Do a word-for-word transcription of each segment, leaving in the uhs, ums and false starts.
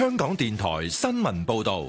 香港電台新聞報道。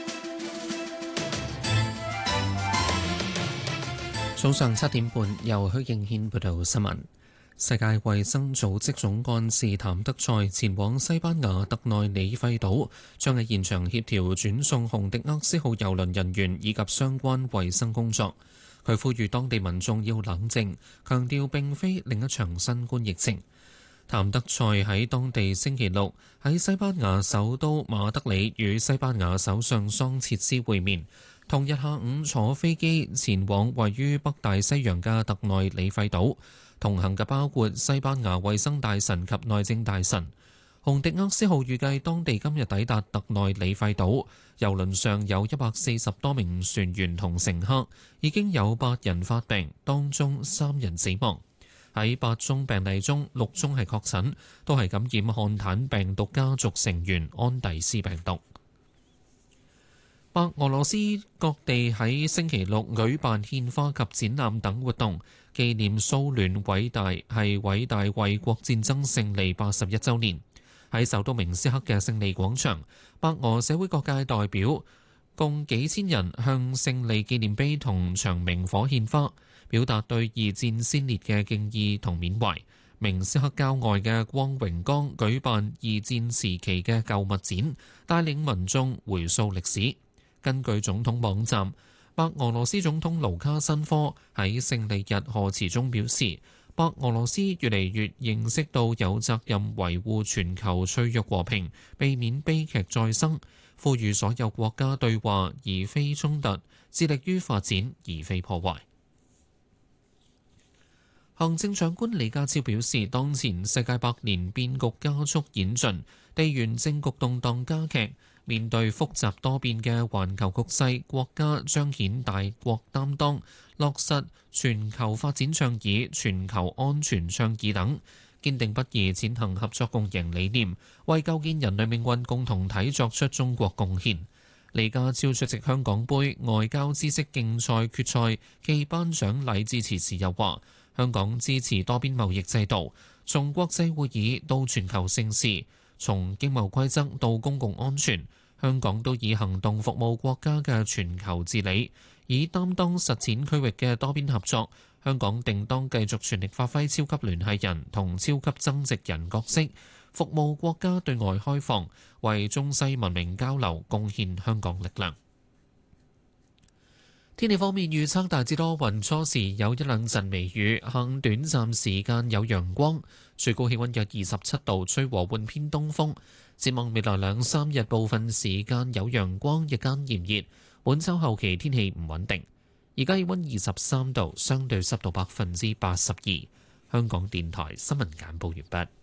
早上七點半，由許敬軒報道新聞。世界衛生組織總幹事譚德塞前往西班牙特內里費島，將喺現場協調轉送紅迪厄斯號郵輪人員以及相關衛生工作。佢呼籲當地民眾要冷靜，強調並非另一場新冠疫情。譚德塞喺當地星期六喺西班牙首都馬德里與西班牙首相桑切斯會面，同日下午坐飛機前往位於北大西洋嘅特內里費島。同行嘅包括西班牙衛生大臣及內政大臣。紅迪厄斯號預計當地今日抵達特內里費島，郵輪上有一百四十多名船員同乘客，已經有八人發病，當中三人死亡。喺八宗病例中，六宗係確診，都係感染漢坦病毒家族成員安第斯病毒。白俄羅斯各地喺星期六舉辦獻花及展覽等活動，紀念蘇聯偉大係偉大衛國戰爭勝利八十一週年。喺首都明斯克嘅勝利廣場，白俄社會各界代表共幾千人向勝利紀念碑同長明火獻花，表達對二戰先烈嘅敬意同緬懷。明斯克郊外嘅光榮崗舉辦二戰時期嘅舊物展，帶領民眾回溯歷史。根據總統網站，白俄羅斯總統盧卡申科喺勝利日賀詞中表示，白俄羅斯越嚟越認識到有責任維護全球脆弱和平，避免悲劇再生，呼籲所有國家對話而非衝突，致力於發展而非破壞。行政長官李家超表示，當前世界百年變局加速演進，地緣政局動盪加劇。面對複雜多變嘅環球局勢，國家彰顯大國擔當，落實全球發展倡議、全球安全倡議等，堅定不移踐行合作共贏理念，為構建人類命運共同體作出中國貢獻。李家超出席香港杯外交知識競賽決賽暨頒獎禮致辭時又話，香港支持多邊貿易制度，從國際會議到全球盛事，從經貿規則到公共安全，香港都以行動服務國家嘅全球治理，以擔當實踐區域嘅多邊合作。香港定當繼續全力發揮超級聯繫人同超級增值人角色，服務國家對外開放，為中西文明交流貢獻香港力量。天氣方面預測大致多雲，初時有一兩陣微雨，下午短暫時間有陽光，最高氣溫約二十七度，吹和緩偏東風。展望未來兩三日，部分時間有陽光，日間炎熱。本週後期天氣唔穩定。而家氣溫二十三度，相對濕度百分之八十二。香港電台新聞簡報完畢。